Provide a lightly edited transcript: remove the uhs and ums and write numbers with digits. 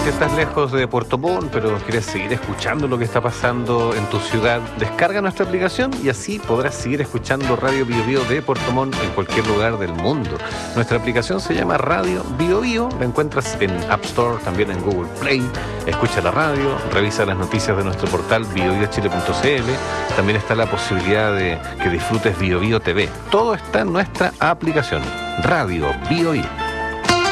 Si estás lejos de Puerto Montt, pero quieres seguir escuchando lo que está pasando en tu ciudad, descarga nuestra aplicación y así podrás seguir escuchando Radio Bio Bio de Puerto Montt en cualquier lugar del mundo. Nuestra aplicación se llama Radio Bio Bio, la encuentras en App Store, también en Google Play. Escucha la radio, revisa las noticias de nuestro portal biobiochile.cl. También está la posibilidad de que disfrutes Bio Bio TV. Todo está en nuestra aplicación, Radio Bio Bio.